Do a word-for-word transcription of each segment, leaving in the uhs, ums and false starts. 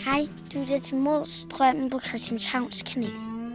Hej, du lytter til Målstrømmen på Christianshavns Kanal.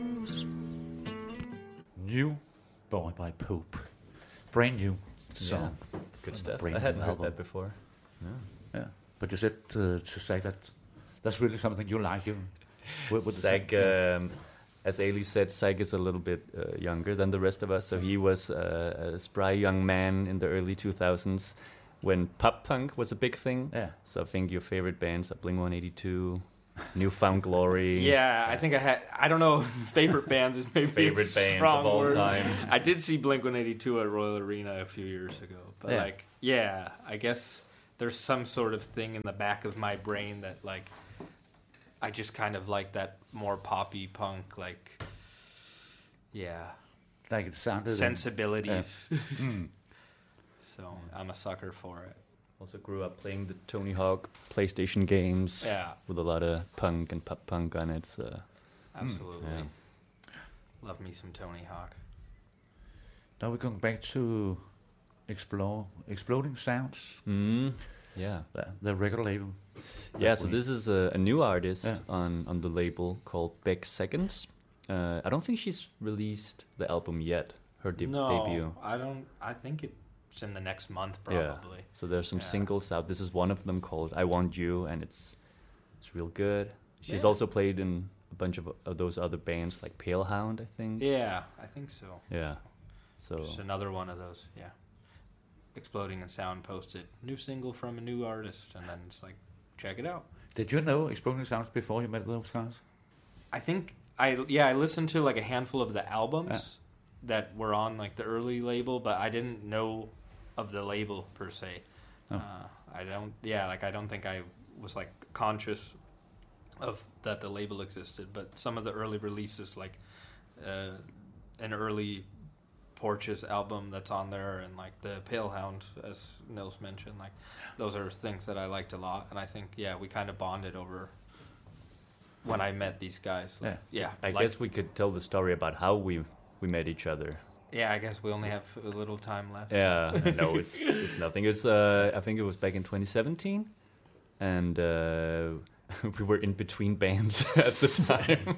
New Boy by Pope. Brand new song. Yeah, good stuff. Brand I hadn't new heard album. that before. No. Yeah, but you said uh, to Zach that that's really something you like. You with, with the Zach, yeah. um, as Ali said, Zach is a little bit uh, younger than the rest of us, so he was uh, a spry young man in the early two thousands when pop punk was a big thing. Yeah. So I think your favorite bands are Blink one eighty-two, Newfound Glory. Yeah, I think I had. I don't know. Favorite bands is maybe Favorite a bands strong of all word. time. I did see Blink one eighty-two at Royal Arena a few years ago, but Yeah. like, yeah, I guess there's some sort of thing in the back of my brain that like, I just kind of like that more poppy punk, like, yeah, Like it sounded. sensibilities. Mm. So I'm a sucker for it. Also grew up playing the Tony Hawk PlayStation games Yeah, with a lot of punk and pop punk on it. So absolutely. yeah. Love me some Tony Hawk. Now we're going back to explore exploding sounds. mm, yeah. The, the record label. Yeah, so this is a, a new artist Yeah. on, on the label called Beck Seconds. Uh, I don't think she's released the album yet, her de- no, debut. I don't. I think it's in the next month, probably. So there's some Yeah. singles out. This is one of them called I Want You, and it's it's real good. She's Yeah. also played in a bunch of, of those other bands like Pale Hound, I think. Yeah, I think so. Yeah. So Just another one of those, yeah. Exploding in Sound posted new single from a new artist, and then it's like, check it out. Did you know exploding sounds before you met those guys? I think I yeah I listened to like a handful of the albums Yeah. that were on like the early label, but I didn't know of the label per se. Oh. Uh, I don't yeah like I don't think I was like conscious of that the label existed, but some of the early releases like uh, an early Porches album that's on there, and like the Pale Hound, as Nils mentioned, like those are things that I liked a lot, and I think yeah we kind of bonded over when I met these guys. Like, yeah, I like- guess we could tell the story about how we we met each other. yeah, I guess we only have a little time left. Yeah, no, it's it's nothing. It's uh, I think it was back in twenty seventeen, and uh, we were in between bands at the time.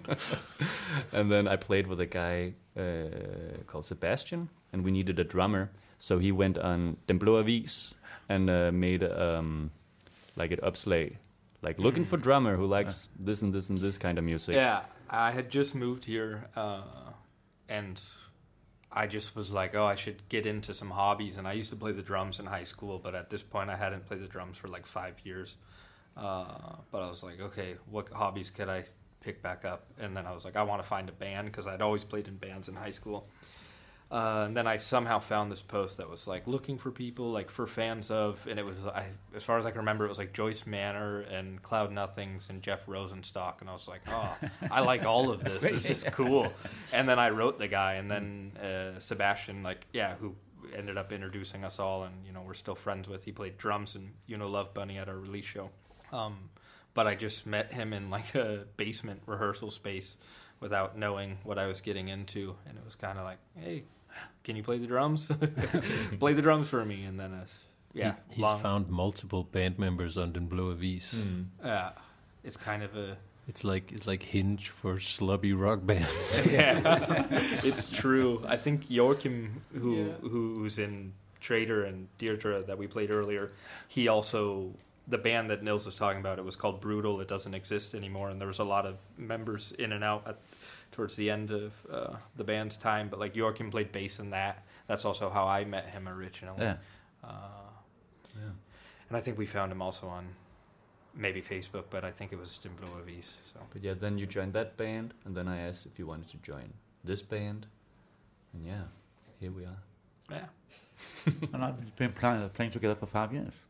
And then I played with a guy uh, called Sebastian, and we needed a drummer, so he went on Den Blå Avis and uh, made um, like an upslate, like looking for drummer who likes this and this and this kind of music. Yeah, I had just moved here, uh, and I just was like, oh, I should get into some hobbies. And I used to play the drums in high school, but at this point I hadn't played the drums for like five years. Uh, but I was like, okay, what hobbies could I pick back up? And then I was like, I want to find a band, because I'd always played in bands in high school. Uh, and then I somehow found this post that was like looking for people, like for fans of, and it was, I, as far as I can remember, it was like Joyce Manor and Cloud Nothings and Jeff Rosenstock. And I was like, oh, I like all of this. This is cool. And then I wrote the guy, and then uh, Sebastian, like, yeah, who ended up introducing us all, and, you know, we're still friends with. He played drums in, you know, Love Bunny at our release show. Um, but I just met him in like a basement rehearsal space without knowing what I was getting into. And it was kind of like, hey, can you play the drums? Play the drums for me. And then, uh, yeah. He, he's long- found multiple band members on Den Blå Avis. Mm. Yeah, it's kind of a It's like it's like Hinge for slubby rock bands. yeah. It's true. I think Joachim, who Yeah. who who's in Trader and Deirdre that we played earlier, he also, the band that Nils was talking about, it was called Brutal. It doesn't exist anymore, and there was a lot of members in and out at, towards the end of uh, the band's time. But like Joachim played bass in that. That's also how I met him originally. Yeah. Uh, Yeah. and I think we found him also on maybe Facebook, but I think it was Den Blå Avis. So But yeah, then you joined that band, and then I asked if you wanted to join this band, and yeah, here we are. yeah. And I've been playing, playing together for five years.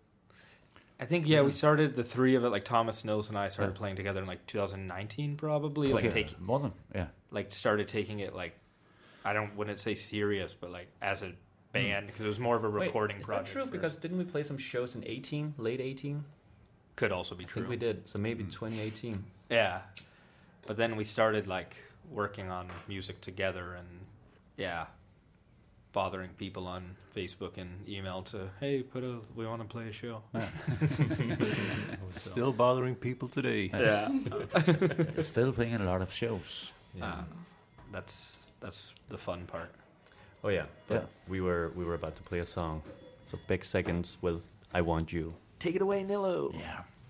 I think yeah, we started the three of it, like Thomas Nils and I started Yeah. playing together in like two thousand nineteen, probably. Like Okay, take more than yeah. like started taking it like, I don't wouldn't say serious, but like as a band, because it was more of a recording Wait, is project. that true? first. Because didn't we play some shows in eighteen, late eighteen? could also be I true. think we did. So maybe twenty eighteen. Yeah, but then we started like working on music together, and yeah, bothering people on Facebook and email to, hey, put a, we want to play a show. Still bothering people today. Yeah, Still playing a lot of shows. uh, that's that's the fun part. Oh yeah, but Yeah. we were we were about to play a song. So Beck Seconds with "I Want You." Take it away, Nilo. Yeah.